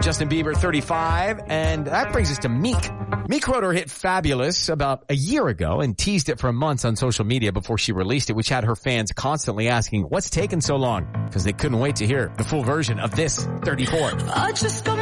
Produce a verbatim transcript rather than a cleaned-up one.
Justin Bieber, thirty-five. And that brings us to Meek. Meek wrote her hit Fabulous about a year ago and teased it for months on social media before she released it, which had her fans constantly asking, what's taken so long? Because they couldn't wait to hear the full version of this, thirty-four. I just